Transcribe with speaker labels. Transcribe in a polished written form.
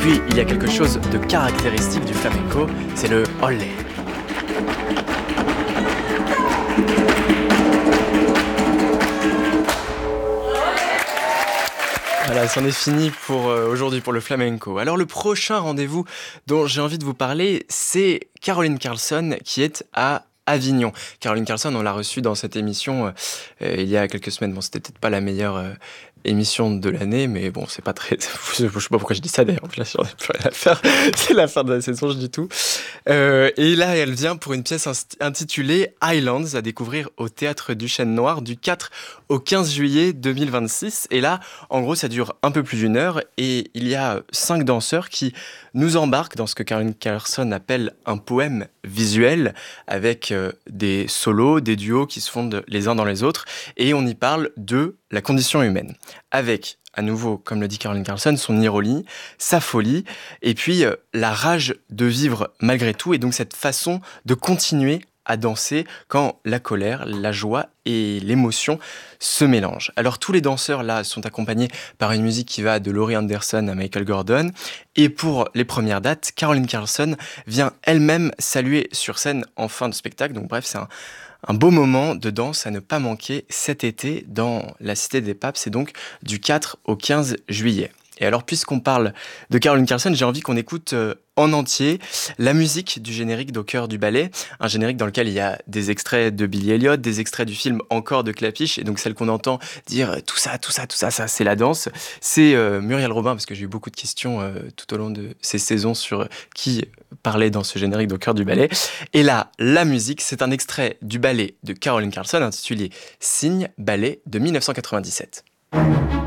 Speaker 1: puis, il y a quelque chose de caractéristique du flamenco, c'est le olé. Voilà, c'en est fini pour aujourd'hui pour le flamenco. Alors le prochain rendez-vous dont j'ai envie de vous parler, c'est Caroline Carlson qui est à Avignon. Caroline Carlson, on l'a reçue dans cette émission il y a quelques semaines. Bon, c'était peut-être pas la meilleure émission de l'année, mais bon, c'est pas très... Je sais pas pourquoi je dis ça d'ailleurs, là, j'en ai plus rien à faire. C'est la fin de la saison, je dis tout. Et là, elle vient pour une pièce intitulée Highlands, à découvrir au Théâtre du Chêne Noir du 4 au 15 juillet 2026. Et là, en gros, ça dure un peu plus d'une heure et il y a 5 danseurs qui nous embarquent dans ce que Caroline Carlson appelle un poème visuel avec des solos, des duos qui se fondent les uns dans les autres. Et on y parle de la condition humaine. Avec, à nouveau, comme le dit Caroline Carlson, son ironie, sa folie, et puis la rage de vivre malgré tout, et donc cette façon de continuer à danser quand la colère, la joie et l'émotion se mélangent. Alors tous les danseurs là sont accompagnés par une musique qui va de Laurie Anderson à Michael Gordon, et pour les premières dates, Caroline Carlson vient elle-même saluer sur scène en fin de spectacle, donc bref, c'est un beau moment de danse à ne pas manquer cet été dans la Cité des Papes, c'est donc du 4 au 15 juillet. Et alors, puisqu'on parle de Caroline Carlson, j'ai envie qu'on écoute en entier la musique du générique d'Au cœur du ballet, un générique dans lequel il y a des extraits de Billy Elliot, des extraits du film Encore de Clapiche, et donc celle qu'on entend dire tout ça, ça c'est la danse, c'est Muriel Robin, parce que j'ai eu beaucoup de questions tout au long de ces saisons sur qui parlait dans ce générique d'Au cœur du ballet. Et là, la musique, c'est un extrait du ballet de Caroline Carlson intitulé Cygne, ballet de 1997.